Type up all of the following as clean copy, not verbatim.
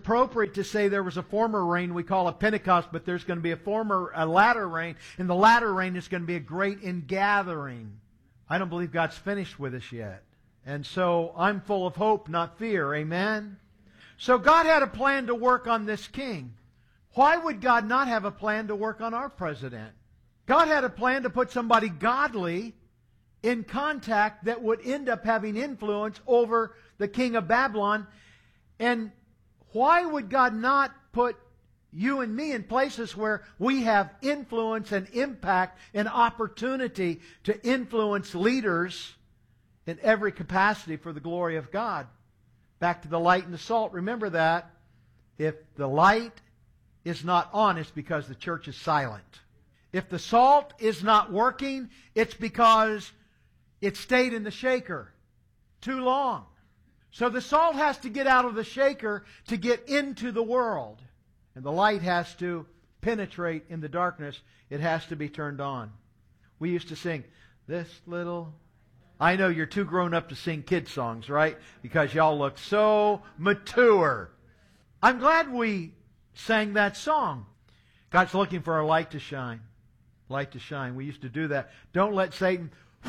appropriate to say there was a former rain we call a Pentecost, but there's going to be a latter rain, and the latter rain is going to be a great ingathering. I don't believe God's finished with us yet. And so I'm full of hope, not fear. Amen? So God had a plan to work on this king. Why would God not have a plan to work on our president? God had a plan to put somebody godly in contact that would end up having influence over the king of Babylon. And why would God not put you and me in places where we have influence and impact and opportunity to influence leaders in every capacity for the glory of God? Back to the light and the salt. Remember that. If the light is not on, it's because the church is silent. If the salt is not working, it's because it stayed in the shaker too long. So the salt has to get out of the shaker to get into the world. And the light has to penetrate in the darkness. It has to be turned on. We used to sing, this little... I know you're too grown up to sing kid songs, right? Because y'all look so mature. I'm glad we sang that song. God's looking for our light to shine. Light to shine. We used to do that. Don't let Satan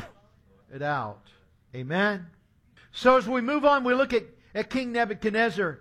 it out. Amen? So as we move on, we look at King Nebuchadnezzar.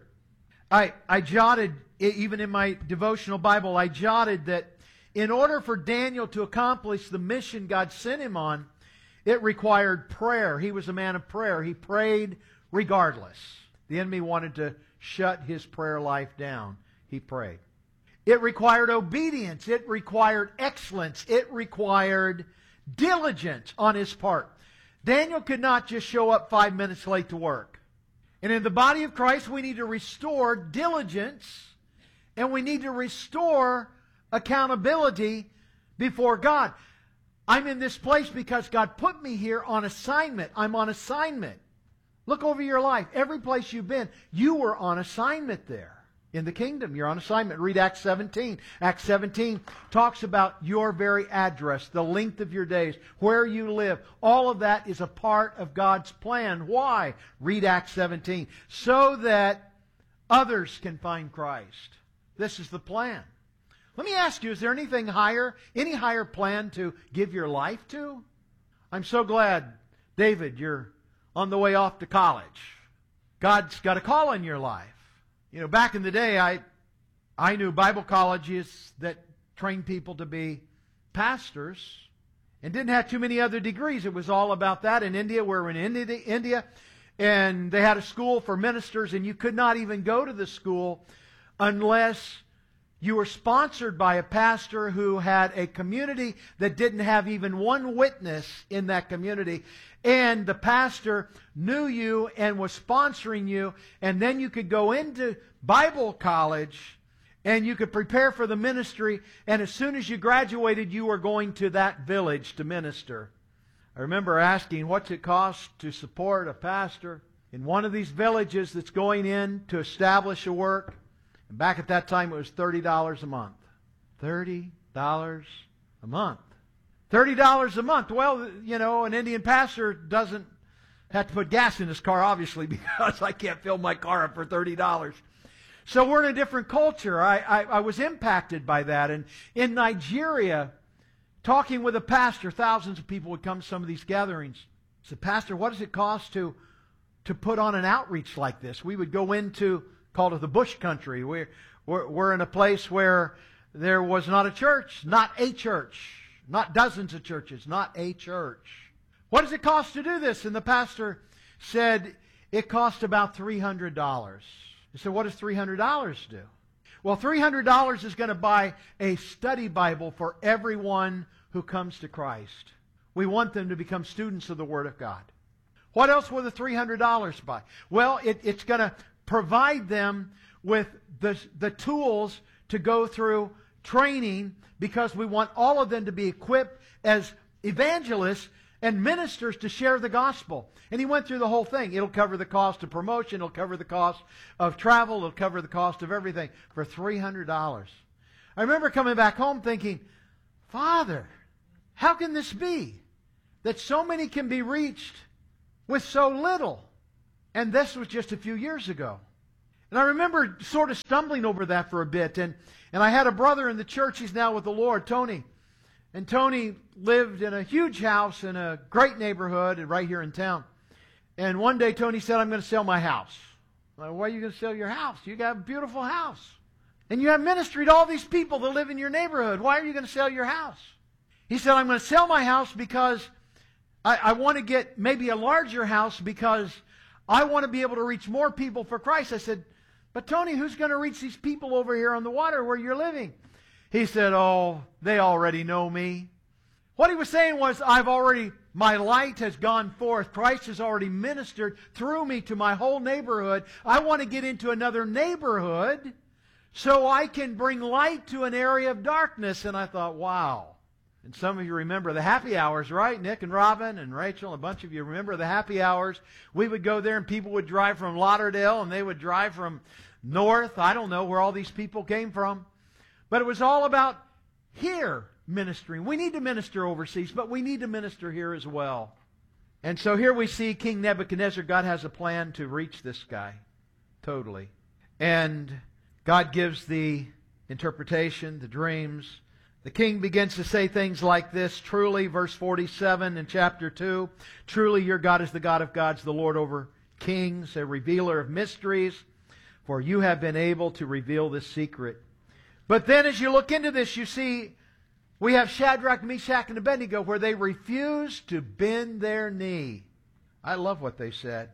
I jotted, even in my devotional Bible, I jotted that in order for Daniel to accomplish the mission God sent him on, it required prayer. He was a man of prayer. He prayed regardless. The enemy wanted to shut his prayer life down. He prayed. It required obedience. It required excellence. It required diligence on his part. Daniel could not just show up 5 minutes late to work. And in the body of Christ, we need to restore diligence, and we need to restore accountability before God. I'm in this place because God put me here on assignment. I'm on assignment. Look over your life. Every place you've been, you were on assignment there. In the kingdom, you're on assignment. Read Acts 17. Acts 17 talks about your very address, the length of your days, where you live. All of that is a part of God's plan. Why? Read Acts 17. So that others can find Christ. This is the plan. Let me ask you, is there anything higher, any higher plan to give your life to? I'm so glad, David, you're on the way off to college. God's got a call in your life. You know, back in the day, I knew Bible colleges that trained people to be pastors and didn't have too many other degrees. It was all about that. In India, we were in India, and they had a school for ministers, and you could not even go to the school unless you were sponsored by a pastor who had a community that didn't have even one witness in that community. And the pastor knew you and was sponsoring you. And then you could go into Bible college and you could prepare for the ministry. And as soon as you graduated, you were going to that village to minister. I remember asking, what's it cost to support a pastor in one of these villages that's going in to establish a work? And back at that time, it was $30 a month. $30 a month. $30 a month. Well, you know, an Indian pastor doesn't have to put gas in his car, obviously, because I can't fill my car up for $30. So we're in a different culture. I was impacted by that. And in Nigeria, talking with a pastor, thousands of people would come to some of these gatherings. I said, Pastor, what does it cost to put on an outreach like this? We would go into, called it the bush country. We're in a place where there was not a church, not dozens of churches, not a church. What does it cost to do this? And the pastor said, it cost about $300. I said, what does $300 do? Well, $300 is going to buy a study Bible for everyone who comes to Christ. We want them to become students of the Word of God. What else will the $300 buy? Well, it's going to provide them with the tools to go through training, because we want all of them to be equipped as evangelists and ministers to share the gospel. And he went through the whole thing. It'll cover the cost of promotion. It'll cover the cost of travel. It'll cover the cost of everything for $300. I remember coming back home thinking, Father, how can this be that so many can be reached with so little? And this was just a few years ago. And I remember sort of stumbling over that for a bit. And I had a brother in the church. He's now with the Lord, Tony. And Tony lived in a huge house in a great neighborhood right here in town. And one day Tony said, I'm going to sell my house. I'm like, why are you going to sell your house? You got a beautiful house. And you have ministry to all these people that live in your neighborhood. Why are you going to sell your house? He said, I'm going to sell my house because I want to get maybe a larger house because I want to be able to reach more people for Christ. I said, but Tony, who's going to reach these people over here on the water where you're living? He said, oh, they already know me. What he was saying was, my light has gone forth. Christ has already ministered through me to my whole neighborhood. I want to get into another neighborhood so I can bring light to an area of darkness. And I thought, wow. And some of you remember the happy hours, right? Nick and Robin and Rachel, a bunch of you remember the happy hours. We would go there and people would drive from Lauderdale and they would drive from north. I don't know where all these people came from. But it was all about here ministering. We need to minister overseas, but we need to minister here as well. And so here we see King Nebuchadnezzar. God has a plan to reach this guy. Totally. And God gives the interpretation, the dreams. The king begins to say things like this. Truly, verse 47 in chapter 2, truly your God is the God of gods, the Lord over kings, a revealer of mysteries, for you have been able to reveal this secret. But then as you look into this, you see we have Shadrach, Meshach, and Abednego where they refuse to bend their knee. I love what they said.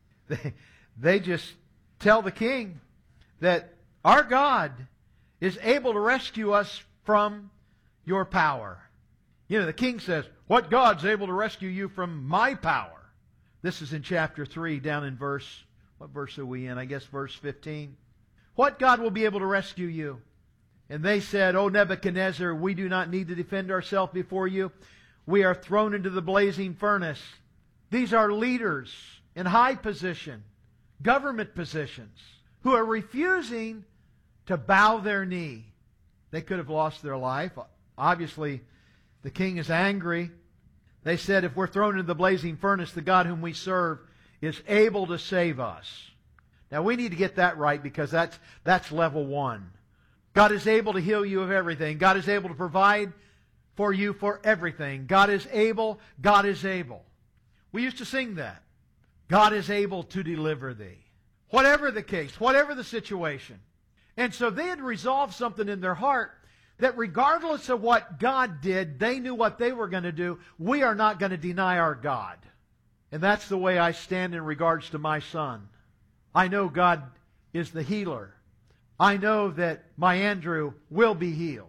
They just tell the king that our God is able to rescue us from your power. You know, the king says, what God's able to rescue you from my power? This is in chapter 3, down in what verse are we in? I guess verse 15. What God will be able to rescue you? And they said, O Nebuchadnezzar, we do not need to defend ourselves before you. We are thrown into the blazing furnace. These are leaders in high position, government positions, who are refusing to bow their knee. They could have lost their life. Obviously, the king is angry. They said, if we're thrown into the blazing furnace, the God whom we serve is able to save us. Now, we need to get that right because that's level one. God is able to heal you of everything. God is able to provide for you for everything. God is able. God is able. We used to sing that. God is able to deliver thee. Whatever the case, whatever the situation. And so they had resolved something in their heart that regardless of what God did, they knew what they were going to do. We are not going to deny our God. And that's the way I stand in regards to my son. I know God is the healer. I know that my Andrew will be healed.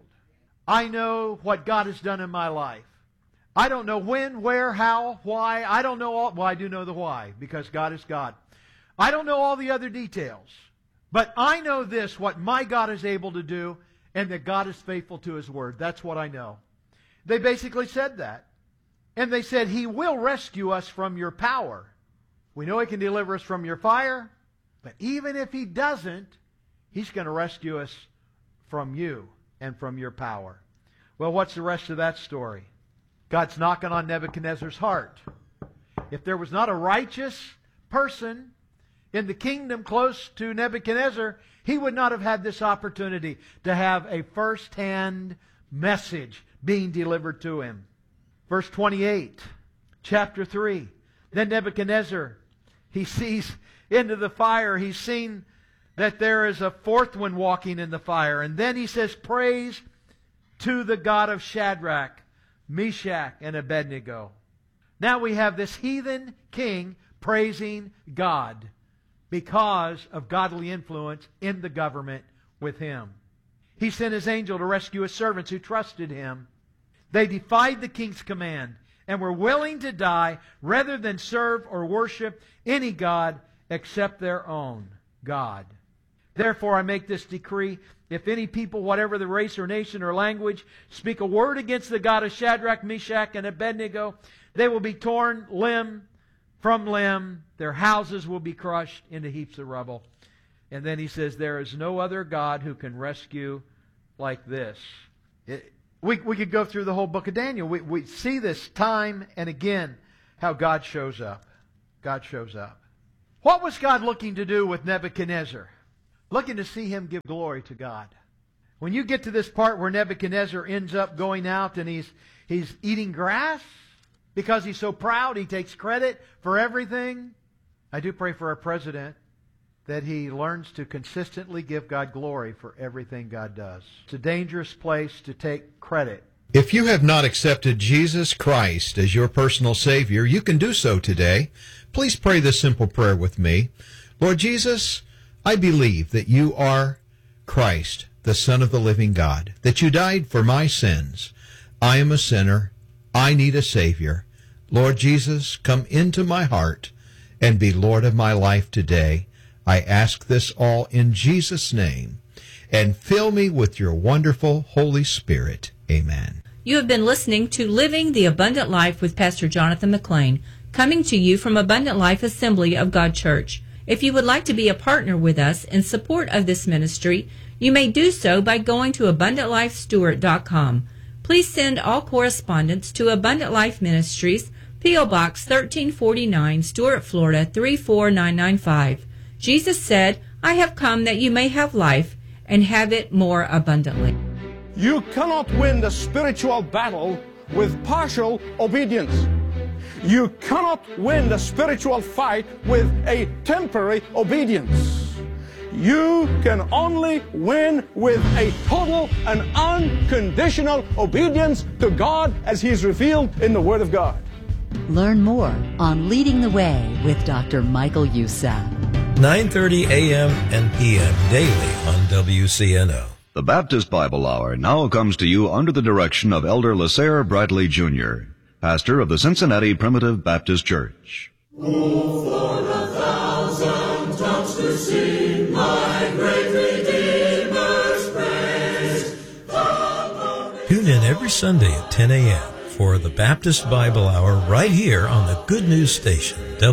I know what God has done in my life. I don't know when, where, how, why. I don't know all. Well, I do know the why because God is God. I don't know all the other details. But I know this, what my God is able to do, and that God is faithful to His Word. That's what I know. They basically said that. And they said, He will rescue us from your power. We know He can deliver us from your fire, but even if He doesn't, He's going to rescue us from you and from your power. Well, what's the rest of that story? God's knocking on Nebuchadnezzar's heart. If there was not a righteous person in the kingdom close to Nebuchadnezzar, he would not have had this opportunity to have a first-hand message being delivered to him. Verse 28, chapter 3. Then Nebuchadnezzar, he sees into the fire. He's seen that there is a fourth one walking in the fire. And then he says, praise to the God of Shadrach, Meshach, and Abednego. Now we have this heathen king praising God because of godly influence in the government with him. He sent his angel to rescue his servants who trusted him. They defied the king's command and were willing to die rather than serve or worship any god except their own God. Therefore I make this decree, if any people, whatever the race or nation or language, speak a word against the God of Shadrach, Meshach, and Abednego, they will be torn limb from limb. Their houses will be crushed into heaps of rubble. And then he says, there is no other God who can rescue like this. We could go through the whole book of Daniel. We see this time and again, how God shows up. God shows up. What was God looking to do with Nebuchadnezzar? looking to see him give glory to God. When you get to this part where Nebuchadnezzar ends up going out and he's eating grass because he's so proud, he takes credit for everything. I do pray for our president that he learns to consistently give God glory for everything God does. It's a dangerous place to take credit. If you have not accepted Jesus Christ as your personal Savior, you can do so today. Please pray this simple prayer with me. Lord Jesus, I believe that you are Christ, the Son of the living God, that you died for my sins. I am a sinner. I need a Savior. Lord Jesus, come into my heart and be Lord of my life today. I ask this all in Jesus' name, and fill me with your wonderful Holy Spirit. Amen. You have been listening to Living the Abundant Life with Pastor Jonathan McLean, coming to you from Abundant Life Assembly of God Church. If you would like to be a partner with us in support of this ministry, you may do so by going to AbundantLifeStewart.com. Please send all correspondence to Abundant Life Ministries, P.O. Box 1349, Stuart, Florida 34995. Jesus said, I have come that you may have life and have it more abundantly. You cannot win the spiritual battle with partial obedience. You cannot win the spiritual fight with a temporary obedience. You can only win with a total and unconditional obedience to God as He's revealed in the Word of God. Learn more on Leading the Way with Dr. Michael Youssef. 9:30 a.m. and p.m. daily on WCNO. The Baptist Bible Hour now comes to you under the direction of Elder Lasair Bradley Jr., pastor of the Cincinnati Primitive Baptist Church. Oh, for 1,000 tongues to sing my great Redeemer's praise. Tune in every Sunday at 10 a.m. for the Baptist Bible Hour right here on the Good News Station,